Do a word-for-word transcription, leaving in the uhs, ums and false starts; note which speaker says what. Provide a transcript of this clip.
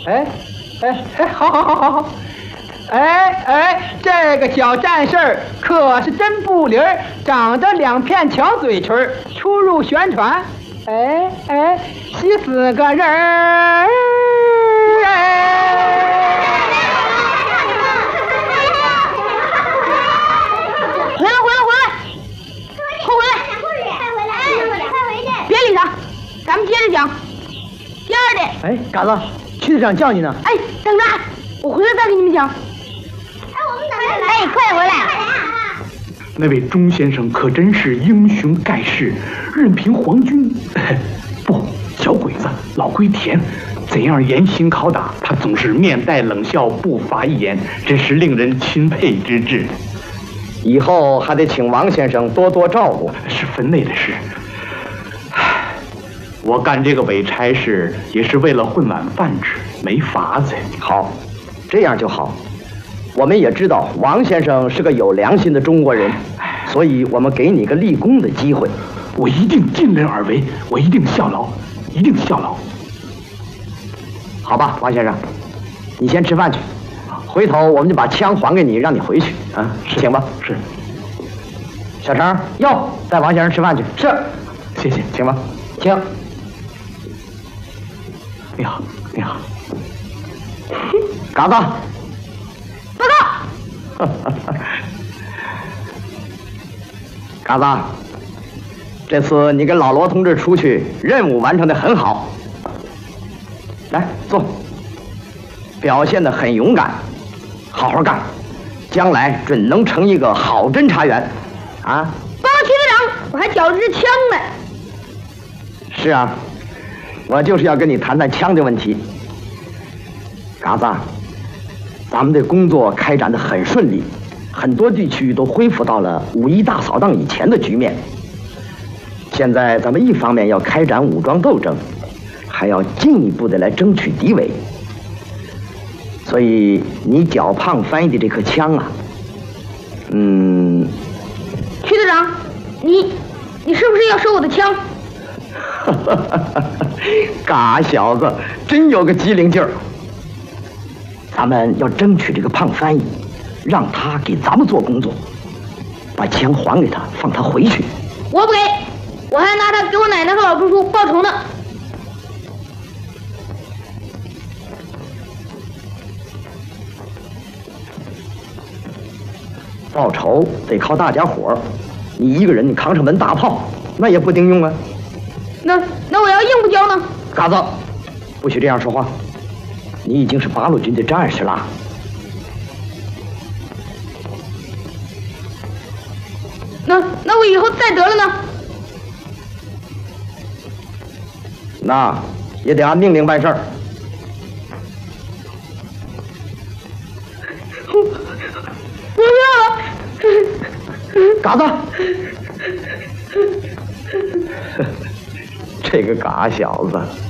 Speaker 1: 哎哎哎，好好好好好。哎哎，这个小战士儿可是真不灵儿，长着两片巧嘴唇儿，出入宣传。哎哎，十四个人儿。
Speaker 2: 回来回来回来，快回来！快回来！快回去！别理他，咱们接着讲。第二点。
Speaker 1: 哎，嘎子，区队长叫你呢。
Speaker 2: 哎，等着，我回来再给你们讲。哎，我们等着来。哎，快点回来！
Speaker 3: 那位钟先生可真是英雄盖世，任凭皇军不小鬼子老龟田怎样严刑拷打，他总是面带冷笑，不发一言，真是令人钦佩之至。
Speaker 4: 以后还得请王先生多多照顾，
Speaker 3: 是分内的事。我干这个伪差事也是为了混碗饭吃，没法子。
Speaker 4: 好，这样就好。我们也知道王先生是个有良心的中国人，所以我们给你个立功的机会。
Speaker 3: 我一定尽力而为，我一定效劳，一定效劳。
Speaker 4: 好吧，王先生，你先吃饭去，回头我们就把枪还给你，让你回去啊，请吧。
Speaker 3: 是。
Speaker 4: 小程，哟，带王先生吃饭去。
Speaker 1: 是，
Speaker 3: 谢谢，
Speaker 4: 请吧，
Speaker 1: 请。
Speaker 3: 你好，你好。
Speaker 4: 嘎子，
Speaker 2: 报告。
Speaker 4: 嘎子，这次你跟老罗同志出去，任务完成的很好。来坐，表现得很勇敢，好好干，将来准能成一个好侦查员，啊！
Speaker 2: 报告区队长，我还缴着支枪呢。
Speaker 4: 是啊，我就是要跟你谈谈枪的问题。嘎子，咱们的工作开展得很顺利，很多地区都恢复到了五一大扫荡以前的局面。现在咱们一方面要开展武装斗争，还要进一步的来争取敌伪。所以你脚胖翻译的这颗枪啊，嗯，
Speaker 2: 区队长，你你是不是要收我的枪？
Speaker 4: 嘎小子，真有个机灵劲儿。咱们要争取这个胖翻译，让他给咱们做工作，把枪还给他，放他回去。
Speaker 2: 我不给，我还拿他给我奶奶和老叔叔报仇呢。
Speaker 4: 报仇得靠大家伙儿，你一个人你扛上门大炮，那也不顶用啊。
Speaker 2: 那那我要硬不交呢？
Speaker 4: 嘎子，不许这样说话。你已经是八路军的战士了。
Speaker 2: 那那我以后再得了呢？
Speaker 4: 那也得按命令办事儿。
Speaker 2: 不要了，
Speaker 4: 嘎子，这个嘎小子。